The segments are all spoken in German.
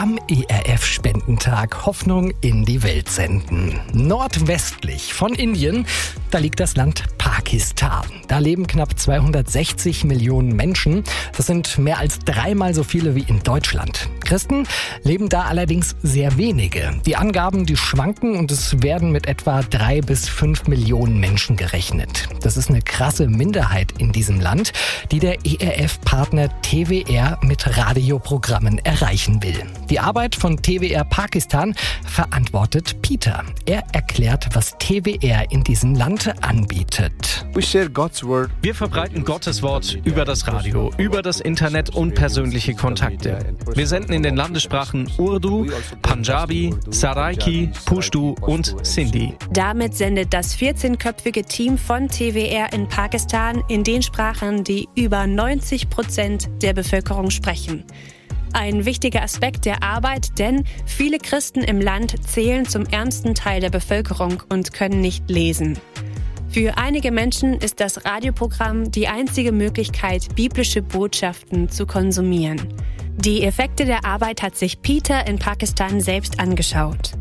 am ERF-Spendentag Hoffnung in die Welt senden. Nordwestlich von Indien, da liegt das Land Pakistan. Da leben knapp 260 Millionen Menschen. Das sind mehr als 3-mal so viele wie in Deutschland. Christen leben da allerdings sehr wenige. Die Angaben, die schwanken und es werden mit etwa 3 bis 5 Millionen Menschen gerechnet. Das ist eine krasse Minderheit in diesem Land, die der ERF-Partner TWR mit Radioprogrammen erreichen will. Die Arbeit von TWR Pakistan verantwortet Peter. Er erklärt, was TWR in diesem Land anbietet. Wir verbreiten Gottes Wort über das Radio, über das Internet und persönliche Kontakte. Wir senden in den Landessprachen Urdu, Punjabi, Saraiki, Pushtu und Sindhi. Damit sendet das 14-köpfige Team von TWR in Pakistan in den Sprachen, die über 90% der Bevölkerung sprechen. Ein wichtiger Aspekt der Arbeit, denn viele Christen im Land zählen zum ärmsten Teil der Bevölkerung und können nicht lesen. Für einige Menschen ist das Radioprogramm die einzige Möglichkeit, biblische Botschaften zu konsumieren. Die Effekte der Arbeit hat sich Peter in Pakistan selbst angeschaut.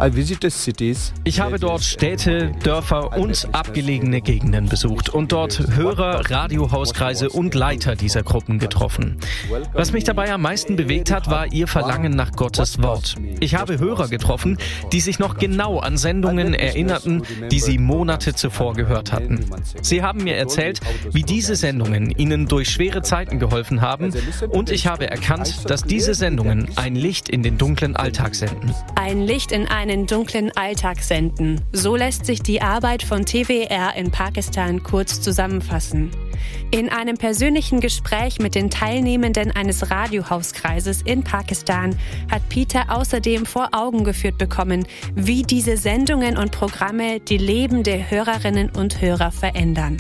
Ich habe dort Städte, Dörfer und abgelegene Gegenden besucht und dort Hörer, Radiohauskreise und Leiter dieser Gruppen getroffen. Was mich dabei am meisten bewegt hat, war ihr Verlangen nach Gottes Wort. Ich habe Hörer getroffen, die sich noch genau an Sendungen erinnerten, die sie Monate zuvor gehört hatten. Sie haben mir erzählt, wie diese Sendungen ihnen durch schwere Zeiten geholfen haben, und ich habe erkannt, dass diese Sendungen ein Licht in den dunklen Alltag senden. Ein Licht in einen dunklen Alltag senden. So lässt sich die Arbeit von TWR in Pakistan kurz zusammenfassen. In einem persönlichen Gespräch mit den Teilnehmenden eines Radiohauskreises in Pakistan hat Peter außerdem vor Augen geführt bekommen, wie diese Sendungen und Programme die Leben der Hörerinnen und Hörer verändern.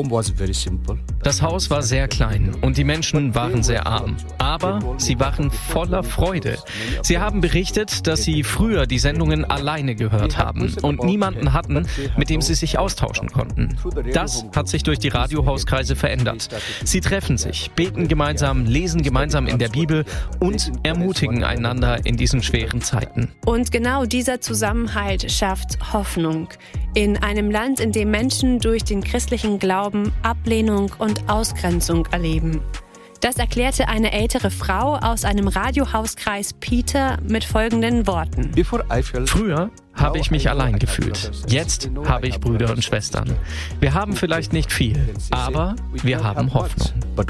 Das Haus war sehr klein und die Menschen waren sehr arm, aber sie waren voller Freude. Sie haben berichtet, dass sie früher die Sendungen alleine gehört haben und niemanden hatten, mit dem sie sich austauschen konnten. Das hat sich durch die Radiohauskreise verändert. Sie treffen sich, beten gemeinsam, lesen gemeinsam in der Bibel und ermutigen einander in diesen schweren Zeiten. Und genau dieser Zusammenhalt schafft Hoffnung. In einem Land, in dem Menschen durch den christlichen Glauben Ablehnung und Ausgrenzung erleben. Das erklärte eine ältere Frau aus einem Radiohauskreis Peter mit folgenden Worten. Früher habe ich mich allein gefühlt. Jetzt habe ich Brüder und Schwestern. Wir haben vielleicht nicht viel, aber wir haben Hoffnung.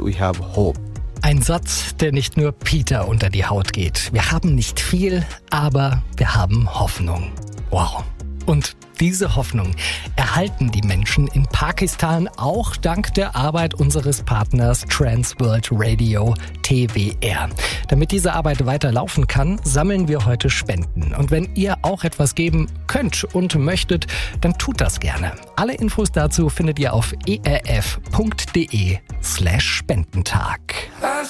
Ein Satz, der nicht nur Peter unter die Haut geht. Wir haben nicht viel, aber wir haben Hoffnung. Wow. Und diese Hoffnung erhalten die Menschen in Pakistan auch dank der Arbeit unseres Partners Trans World Radio TWR. Damit diese Arbeit weiter laufen kann, sammeln wir heute Spenden. Und wenn ihr auch etwas geben könnt und möchtet, dann tut das gerne. Alle Infos dazu findet ihr auf erf.de/Spendentag.